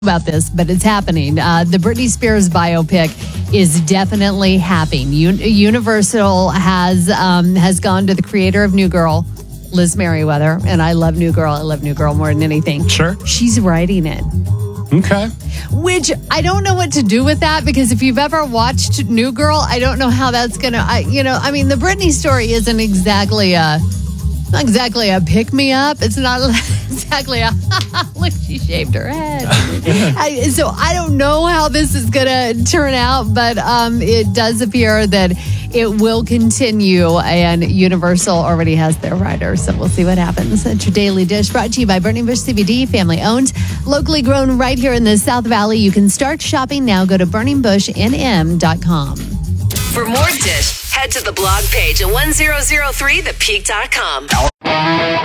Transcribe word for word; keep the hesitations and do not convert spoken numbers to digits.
about this, but it's happening. Uh, the Britney Spears biopic is definitely happening. Un- Universal has um, has gone to the creator of New Girl, Liz Merriweather, and I love New Girl. I love New Girl more than anything. Sure. She's writing it. Okay. Which I don't know what to do with that, because if you've ever watched New Girl, I don't know how that's going to, you know, I mean, the Britney story isn't exactly a, not exactly a pick-me-up. It's not exactly a, look, she shaved her head. I, so I don't know how this is going to turn out, but um, it does appear that it will continue, and Universal already has their writer, so we'll see what happens. It's your Daily Dish, brought to you by Burning Bush C B D, family owned, locally grown right here in the South Valley. You can start shopping now. Go to burning bush n m dot com. For more Dish, head to the blog page at ten oh three the peak dot com.